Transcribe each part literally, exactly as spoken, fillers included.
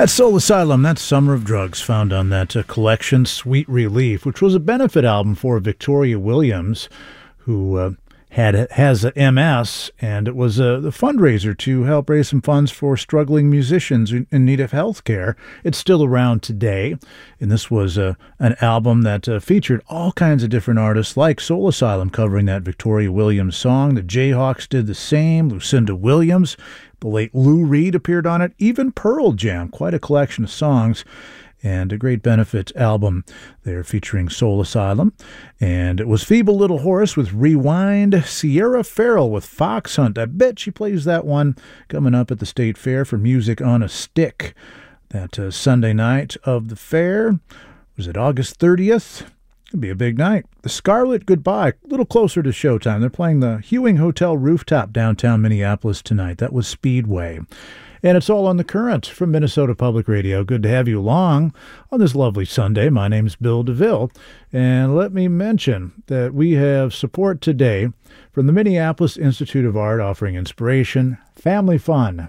That's Soul Asylum. That's Summer of Drugs, found on that uh, collection, Sweet Relief, which was a benefit album for Victoria Williams, who uh, had has a M S, and it was a, a fundraiser to help raise some funds for struggling musicians in, in need of health care. It's still around today, and this was uh, an album that uh, featured all kinds of different artists, like Soul Asylum covering that Victoria Williams song. The Jayhawks did the same. Lucinda Williams, the late Lou Reed appeared on it. Even Pearl Jam, quite a collection of songs. And a great benefit album there featuring Soul Asylum. And it was Feeble Little Horse with Rewind, Sierra Farrell with Fox Hunt. I bet she plays that one coming up at the State Fair for Music on a Stick. That uh, Sunday night of the fair. Was it August thirtieth? It'll be a big night. The Scarlet Goodbye, a little closer to showtime. They're playing the Hewing Hotel Rooftop downtown Minneapolis tonight. That was Speedway. And it's all on the Current from Minnesota Public Radio. Good to have you along on this lovely Sunday. My name's Bill DeVille. And let me mention that we have support today from the Minneapolis Institute of Art, offering inspiration, family fun,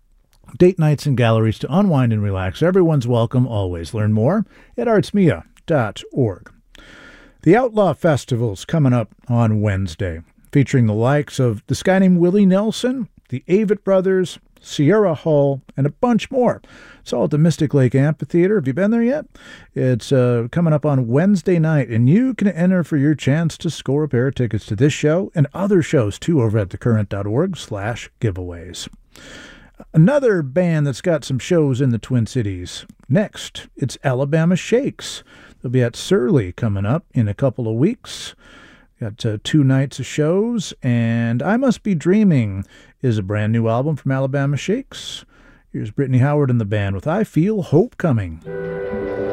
date nights and galleries to unwind and relax. Everyone's welcome always. Learn more at arts mia dot org. The Outlaw Festival's coming up on Wednesday, featuring the likes of this guy named Willie Nelson, the Avett Brothers, Sierra Hull, and a bunch more. It's all at the Mystic Lake Amphitheater. Have you been there yet? It's uh, coming up on Wednesday night, and you can enter for your chance to score a pair of tickets to this show and other shows, too, over at thecurrent.org slash giveaways. Another band that's got some shows in the Twin Cities. Next, it's Alabama Shakes. They'll be at Surly coming up in a couple of weeks. Got uh, two nights of shows, and I Must Be Dreaming is a brand new album from Alabama Shakes. Here's Brittany Howard and the band with I Feel Hope Coming.